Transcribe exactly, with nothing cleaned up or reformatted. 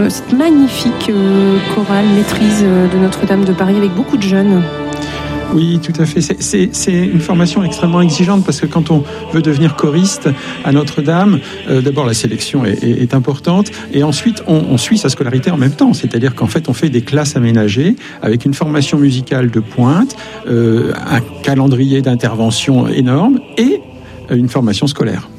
cette magnifique euh, chorale maîtrise de Notre-Dame de Paris avec beaucoup de jeunes. Oui, tout à fait. C'est, c'est, c'est une formation extrêmement exigeante parce que quand on veut devenir choriste à Notre-Dame, euh, d'abord la sélection est, est, est importante et ensuite on, on suit sa scolarité en même temps. C'est-à-dire qu'en fait on fait des classes aménagées avec une formation musicale de pointe, euh, un calendrier d'intervention énorme et une formation scolaire.